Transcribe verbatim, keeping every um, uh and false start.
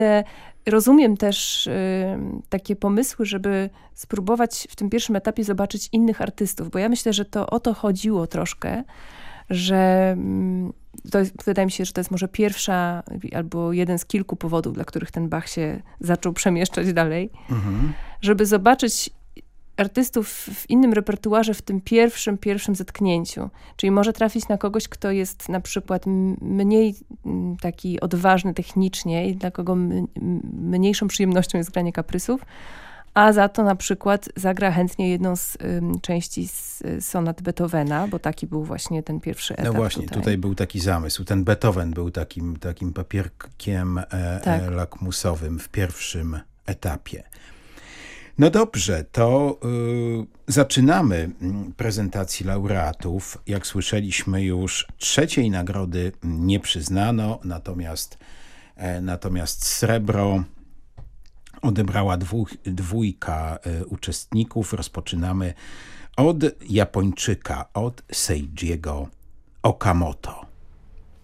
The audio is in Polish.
Rozumiem też y, takie pomysły, żeby spróbować w tym pierwszym etapie zobaczyć innych artystów, bo ja myślę, że to o to chodziło troszkę, że to jest, wydaje mi się, że to jest może pierwsza albo jeden z kilku powodów, dla których ten Bach się zaczął przemieszczać dalej, mhm. żeby zobaczyć artystów w innym repertuarze w tym pierwszym, pierwszym zetknięciu. Czyli może trafić na kogoś, kto jest na przykład mniej taki odważny technicznie i dla kogo mniejszą przyjemnością jest granie kaprysów, a za to na przykład zagra chętnie jedną z um, części z sonat Beethovena, bo taki był właśnie ten pierwszy etap. No właśnie, tutaj, tutaj był taki zamysł. Ten Beethoven był takim, takim papierkiem e, tak. e, lakmusowym w pierwszym etapie. No dobrze, to y, zaczynamy prezentację laureatów. Jak słyszeliśmy już, trzeciej nagrody nie przyznano, natomiast, e, natomiast srebro odebrała dwóch, dwójka y, uczestników. Rozpoczynamy od Japończyka, od Seijiego Okamoto.